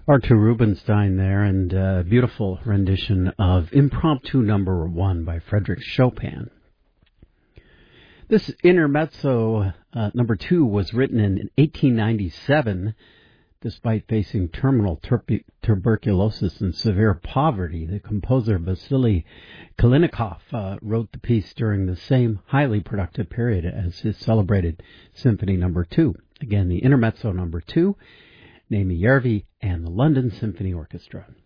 Artur Rubinstein there, and a beautiful rendition of Impromptu Number 1 by Frédéric Chopin. This intermezzo number 2 was written in 1897. Despite facing terminal tuberculosis and severe poverty, the composer Vasily Kalinikov wrote the piece during the same highly productive period as his celebrated Symphony Number 2. Again, the intermezzo number 2, Naimi Järvi and the London Symphony Orchestra.